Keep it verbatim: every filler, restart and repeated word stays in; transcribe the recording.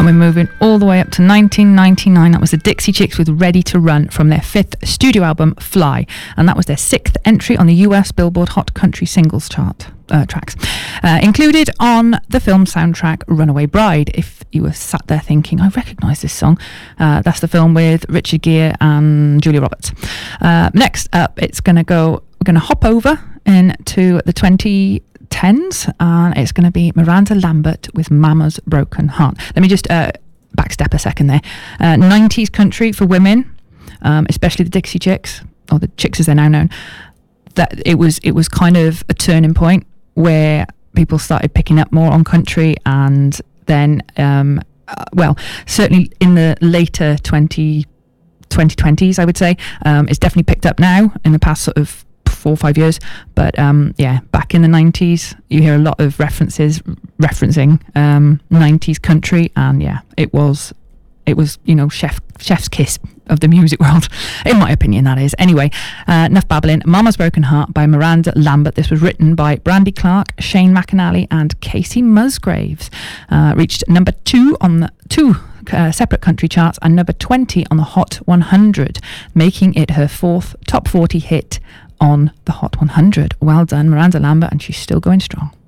And we're moving all the way up to nineteen ninety-nine. That was the Dixie Chicks with Ready to Run from their fifth studio album, Fly. And that was their sixth entry on the U S Billboard Hot Country Singles Chart. Uh, tracks uh, included on the film soundtrack Runaway Bride. If you were sat there thinking, I recognise this song, uh, that's the film with Richard Gere and Julia Roberts. Uh, next up, it's going to go, we're going to hop over into the twenty tens, and it's going to be Miranda Lambert with Mama's Broken Heart. Let me just uh, backstep a second there. Uh, nineties country for women, um, especially the Dixie Chicks, or the Chicks as they're now known. That it was it was kind of a turning point where people started picking up more on country, and then um uh, well, certainly in the later twenty twenties, I would say, um it's definitely picked up now in the past sort of four or five years, but um yeah, back in the nineties you hear a lot of references referencing um nineties country, and yeah, it was it was you know chef chef's kiss of the music world, in my opinion, that is. Anyway, uh, enough babbling. Mama's Broken Heart by Miranda Lambert. This was written by Brandy Clark, Shane McAnally and Casey Musgraves. Uh, reached number two on the two uh, separate country charts and number twenty on the Hot one hundred, making it her fourth top forty hit on the Hot one hundred. Well done, Miranda Lambert, and she's still going strong.